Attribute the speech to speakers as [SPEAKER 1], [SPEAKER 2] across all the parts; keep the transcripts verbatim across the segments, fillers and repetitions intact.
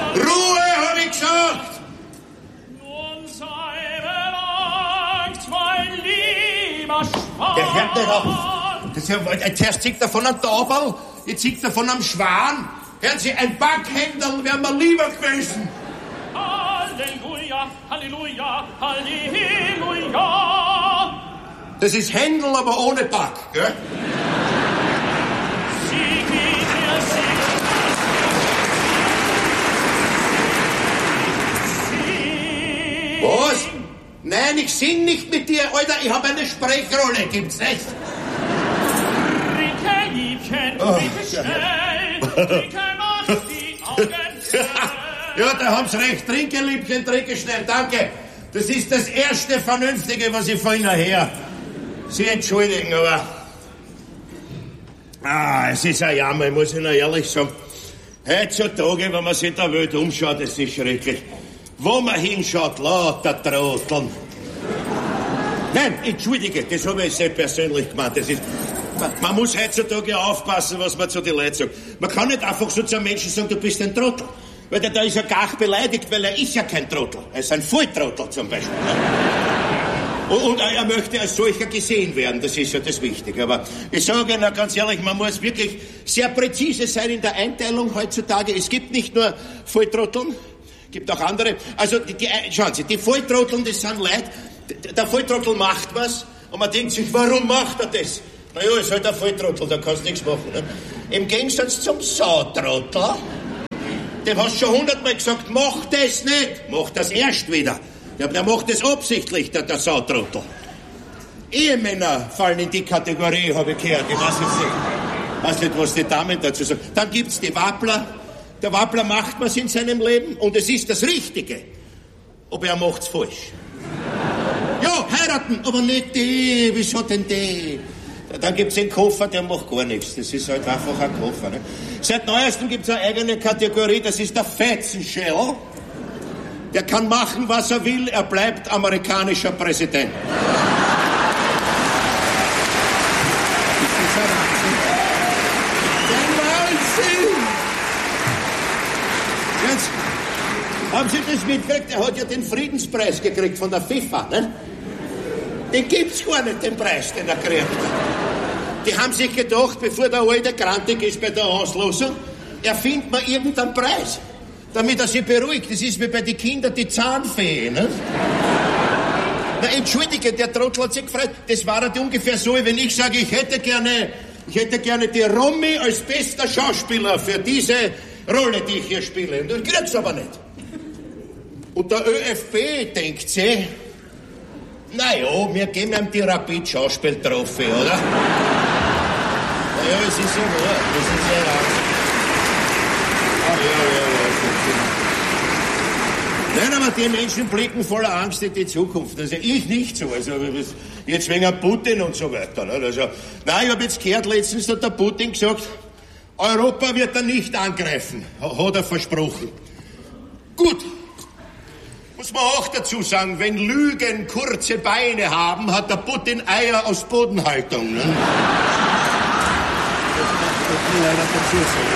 [SPEAKER 1] Ruhe, hab ich gesagt!
[SPEAKER 2] Nun sei bedankt, mein lieber Schwan.
[SPEAKER 1] Der hört nicht auf. Das ist ja, zuerst zieht er von einem Taubel, jetzt zieht er von einem Schwan. Hören Sie, ein Backhändel wäre mir lieber gewesen.
[SPEAKER 2] Halleluja, Halleluja, Halleluja.
[SPEAKER 1] Das ist Händel, aber ohne Back, gell?
[SPEAKER 2] Sie geht mir, sie.
[SPEAKER 1] Was? Nein, ich sing nicht mit dir, Alter, ich habe eine Sprechrolle, gibt's nicht?
[SPEAKER 2] Trinke, Liebchen, trinke schnell, trinke, mach die Augen schnell.
[SPEAKER 1] Ja, da haben Sie recht. Trinke, Liebchen, trinke schnell. Danke. Das ist das erste Vernünftige, was ich von Ihnen her. Sie entschuldigen, aber... Ah, es ist ein Jammer, ich muss Ihnen ehrlich sagen. Heutzutage, wenn man sich in der Welt umschaut, das ist schrecklich. Wo man hinschaut, lauter Trotteln. Nein, entschuldige, das habe ich sehr persönlich gemeint. Das ist... Man, man muss heutzutage aufpassen, was man zu den Leuten sagt. Man kann nicht einfach so zu einem Menschen sagen, du bist ein Trottel. Weil der da ist ja gar nicht beleidigt, weil er ist ja kein Trottel. Er ist ein Volltrottel zum Beispiel. Und, und er möchte als solcher gesehen werden, das ist ja das Wichtige. Aber ich sage Ihnen ganz ehrlich, man muss wirklich sehr präzise sein in der Einteilung heutzutage. Es gibt nicht nur Volltrotteln, es gibt auch andere. Also, die, die, schauen Sie, die Volltrotteln, das sind Leute, der Volltrottel macht was und man denkt sich, warum macht er das? Na ja, ist halt ein Volltrottel, da kannst du nichts machen. Ne? Im Gegensatz zum Sautrottel, dem hast du schon hundertmal gesagt, mach das nicht. Mach das erst wieder. Der, der macht das absichtlich, der, der Sautrottel. Ehemänner fallen in die Kategorie, habe ich gehört. Ich weiß jetzt nicht, weiß nicht, was die Damen dazu sagen. Dann gibt's die Wappler. Der Wappler macht was in seinem Leben und es ist das Richtige. Aber er macht's falsch. Ja, heiraten, aber nicht die. Wieso denn die? Dann gibt's den Koffer, der macht gar nichts. Das ist halt einfach ein Koffer. Ne? Seit neuestem gibt's eine eigene Kategorie, das ist der Fetzenschell. Der kann machen, was er will, er bleibt amerikanischer Präsident. Das ist ein Wahnsinn. Der Wahnsinn! Jetzt, haben Sie das mitgekriegt? Er hat ja den Friedenspreis gekriegt von der FIFA, ne? Den gibt's gar nicht, den Preis, den er kriegt. Die haben sich gedacht, bevor der Alte grantig ist bei der Auslosung, erfindet man irgendeinen Preis, damit er sich beruhigt. Das ist wie bei den Kindern die Zahnfee, ne? Na, entschuldige, der Trottel hat sich gefreut. Das war halt ungefähr so, wenn ich sage, ich hätte gerne, ich hätte gerne die Romy als bester Schauspieler für diese Rolle, die ich hier spiele. Und das kriegt's aber nicht. Und der ÖFB denkt sich, naja, wir geben ihm die Rapid-Schauspiel-Trophy, oder? Naja, es ist so wahr. Das ist ja Wahnsinn. Ah, ja, ja, ja. Nein, aber die Menschen blicken voller Angst in die Zukunft. Also ich nicht so. Also jetzt wegen Putin und so weiter. Ne? Also, nein, ich habe jetzt gehört, letztens hat der Putin gesagt, Europa wird er nicht angreifen. Hat er versprochen. Gut. Muss man auch dazu sagen, wenn Lügen kurze Beine haben, hat der Putin Eier aus Bodenhaltung. Ne? Das muss man leider dazu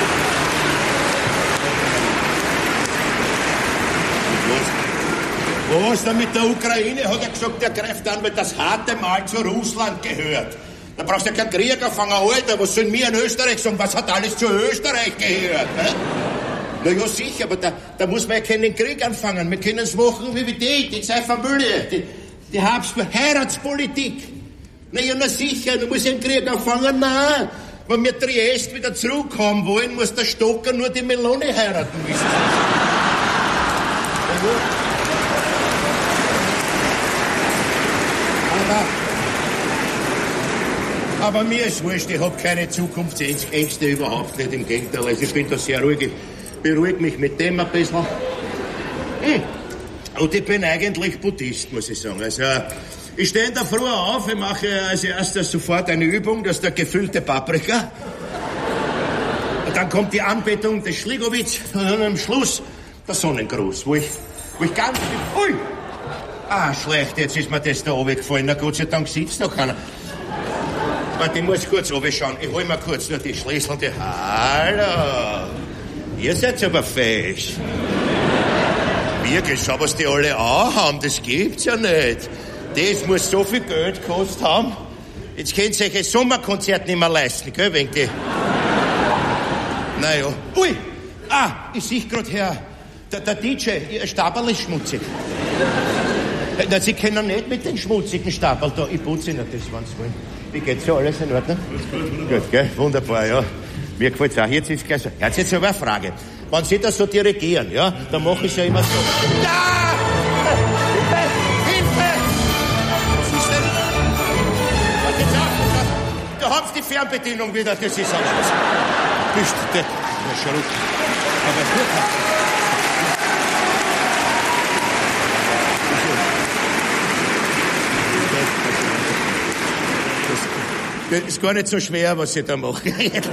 [SPEAKER 1] sagen. Was da mit der Ukraine? Hat er gesagt, der greift an, weil das harte Mal zu Russland gehört. Da brauchst du ja keinen Krieg anfangen, Alter. Was sollen wir in Österreich sagen? Was hat alles zu Österreich gehört? Ne? Na ja, sicher, aber da, da muss man ja keinen Krieg anfangen. Wir können es machen wie die, die zwei Familie, die, die Habsburg, Heiratspolitik. Na ja, na sicher, du musst ja einen Krieg anfangen, nein. Wenn wir Triest wieder zurückkommen wollen, muss der Stocker nur die Melone heiraten, wissen Sie. Aber, aber mir ist wurscht, ich habe keine Zukunftsängste überhaupt nicht, im Gegenteil. Also ich bin da sehr ruhig. Beruhigt mich mit dem ein bisschen. Hm. Und ich bin eigentlich Buddhist, muss ich sagen. Also, ich stehe in der Früh auf, ich mache als erstes sofort eine Übung, das ist der gefüllte Paprika. Und dann kommt die Anbetung des Schligowitz und dann am Schluss der Sonnengruß, wo ich, wo ich ganz... Ui! Ah, schlecht, jetzt ist mir das da runtergefallen. Na Gott sei Dank sitzt noch keiner. Warte, ich muss kurz runterschauen. Ich hol mir kurz nur die Schlüssel. Die... Hallo! Ihr seid aber fähig. Wirklich, schau, was die alle anhaben, das gibt's ja nicht. Das muss so viel Geld gekostet haben. Jetzt könnt ihr euch ein Sommerkonzert nicht mehr leisten, gell, wegen die... Naja. Ui! Ah, ich sehe gerade her. Der, der D J, Ihr Stabel ist schmutzig. Na, Sie können nicht mit den schmutzigen Stabel da. Ich putze Ihnen das, wenn Sie wollen. Wie geht's ja? Alles in Ordnung? Gut, gut, gell? Wunderbar, ja. Mir gefällt's auch. Jetzt ist gleich so. Jetzt jetzt aber eine Frage. Wenn Sie das so dirigieren, ja, dann mache ich ja immer so. Ja! Hilfe! Hilfe! Was ist denn? Was jetzt auf? Da haben Sie die Fernbedienung wieder. Das ist alles. Bist du der? Na, schau. Aber gut. Das ist gar nicht so schwer, was ich da mache.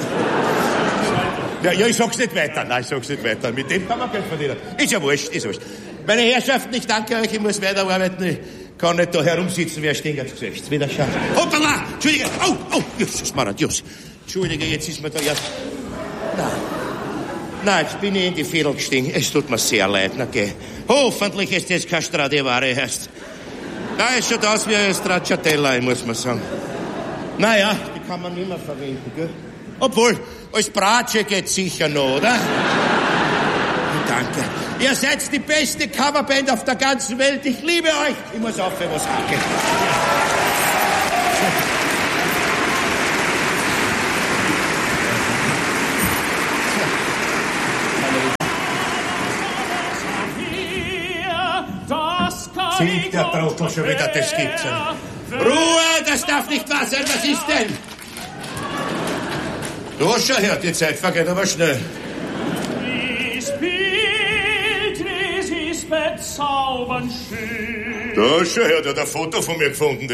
[SPEAKER 1] Ja, ja, ich sag's nicht weiter. Nein, ich sag's nicht weiter. Mit dem kann man Geld verdienen. Ist ja wurscht, ist wurscht. Meine Herrschaften, ich danke euch, ich muss weiterarbeiten. Ich kann nicht da herumsitzen, wer stehen als Geschäft. Wieder schauen. Hoppala! Entschuldige! Oh, oh, Jesus, Maradios. Entschuldige, jetzt ist mir da erst... Nein. Nein, jetzt bin ich in die Fädel gestiegen. Es tut mir sehr leid, na geh. Hoffentlich ist das kein Stradivari heißt. Da ist schon das wie ein Stracciatella, muss man sagen. Naja, die kann man nicht mehr verwenden, gell? Obwohl, als Bratsche geht's sicher noch, oder? Danke. Ihr seid die beste Coverband auf der ganzen Welt. Ich liebe euch. Ich muss aufhören, was hacke. Singt der Trottel schon wieder, das gibt's ja nicht. Ruhe, das darf nicht wahr sein, was ist denn? Du hast schon gehört, die Zeit vergeht aber schnell.
[SPEAKER 2] Dies Bild, dies ist bezaubernd schön.
[SPEAKER 1] Du hast schon gehört, er hat ein Foto von mir gefunden.